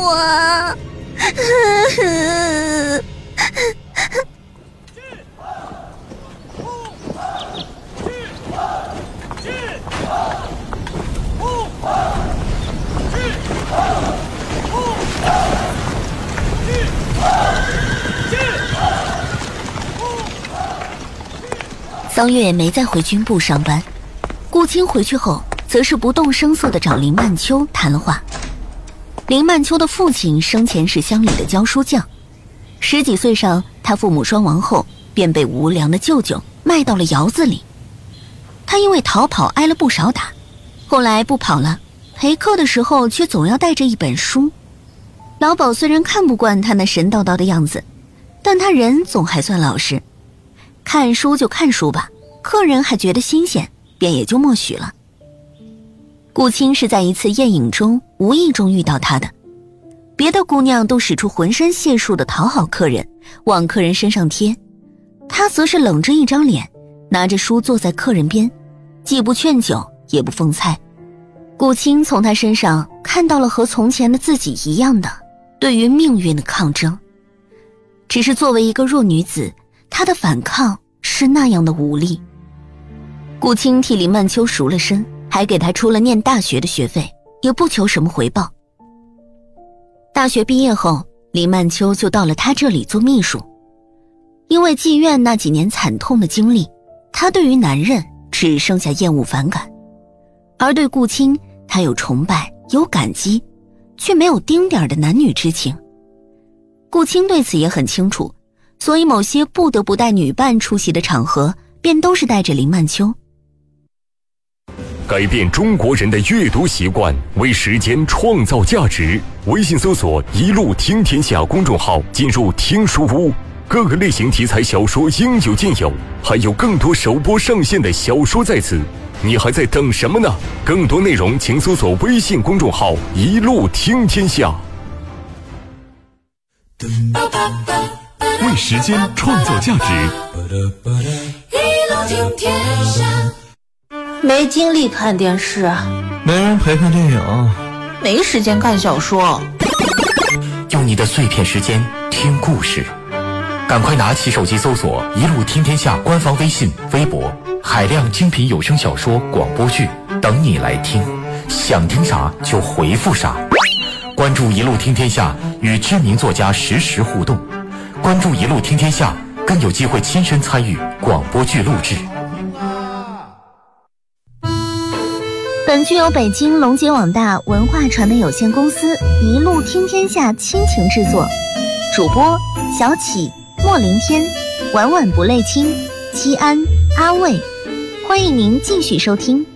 我。 桑月没再回军部上班，顾青回去后则是不动声色地找林曼秋谈了话。林曼秋的父亲生前是乡里的教书匠，10几岁上他父母双亡后便被无良的舅舅卖到了窑子里。他因为逃跑挨了不少打，后来不跑了，陪课的时候却总要带着一本书。老鸨虽然看不惯他那神叨叨的样子，但他人总还算老实，看书就看书吧，客人还觉得新鲜，便也就默许了。顾青是在一次宴饮中无意中遇到他的，别的姑娘都使出浑身解数的讨好客人，往客人身上贴，他则是冷着一张脸，拿着书坐在客人边，既不劝酒也不奉菜。顾青从他身上看到了和从前的自己一样的对于命运的抗争，只是作为一个弱女子，她的反抗是那样的无力。顾青替林曼秋赎了身，还给她出了念大学的学费，也不求什么回报。大学毕业后，林曼秋就到了他这里做秘书。因为妓院那几年惨痛的经历，他对于男人只剩下厌恶反感，而对顾青，他有崇拜有感激，却没有丁点的男女之情。顾青对此也很清楚，所以某些不得不带女伴出席的场合，便都是带着林曼秋。 改变中国人的阅读习惯，为时间创造价值。微信搜索“一路听天下”公众号，进入听书屋，各个类型题材小说应有尽有，还有更多首播上线的小说在此，你还在等什么呢？更多内容请搜索微信公众号“一路听天下”。为时间创造价值， 一路听天下。 没精力看电视， 没人陪看电影， 没时间看小说， 用你的碎片时间听故事，赶快拿起手机搜索“一路听天下”官方微信、微博，海量精品有声小说、广播剧等你来听，想听啥就回复啥。关注“一路听天下”，与知名作家实时互动。关注“一路听天下”，更有机会亲身参与广播剧录制。 本剧由北京龙杰网大文化传媒有限公司一路听天下亲情制作，主播小启、莫林天、晚晚不泪清、七安、阿卫，欢迎您继续收听。